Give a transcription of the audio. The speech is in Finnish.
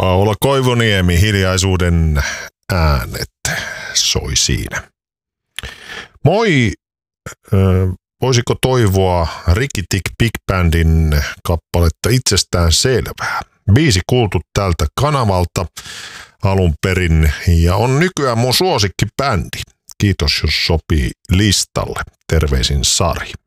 Paula Koivuniemi, Hiljaisuuden äänet soi siinä. Moi, voisiko toivoa Ricky Tick Big Bandin kappaletta Itsestään selvää? Biisi kuultu tältä kanavalta alun perin ja on nykyään mun suosikkibändi. Kiitos, jos sopii listalle. Terveisin Sari.